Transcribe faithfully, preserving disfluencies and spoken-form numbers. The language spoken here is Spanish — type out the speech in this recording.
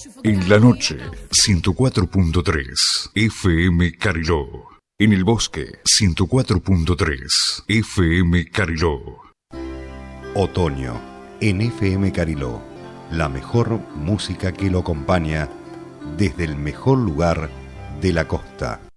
En la noche, ciento cuatro punto tres F M Cariló. En el bosque, ciento cuatro punto tres F M Cariló. Otoño, en F M Cariló. La mejor música que lo acompaña desde el mejor lugar de la costa.